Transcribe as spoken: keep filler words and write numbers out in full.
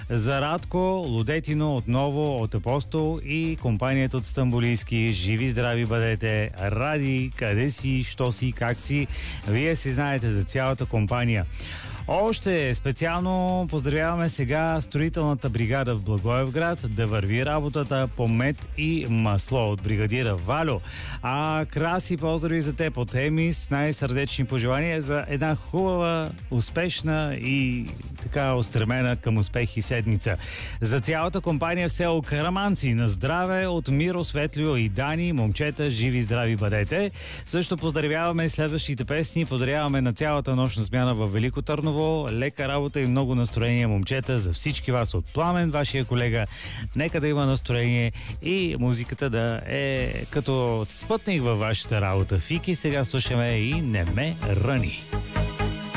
За Радко, Лудетино отново от Апостол и компанията от Стамбулийски. Живи, здрави бъдете. Ради, къде си, що си, как си. Вие си знаете за цялата компания. Още специално поздравяваме сега строителната бригада в Благоевград да върви работата по мед и масло от бригадира Валю. А краси поздрави за те по теми с най-сърдечни пожелания за една хубава, успешна и така устремена към успехи седмица. За цялата компания в село Караманци на здраве от Миро, Светлио и Дани. Момчета, живи, здрави бъдете. Също поздравяваме следващите песни. Подаряваме на цялата нощна смяна в Велико Търново. Лека работа и много настроение, момчета, за всички вас от Пламен, вашия колега. Нека да има настроение и музиката да е като спътник във вашата работа. Фики, сега слушаме и Не ме ръни.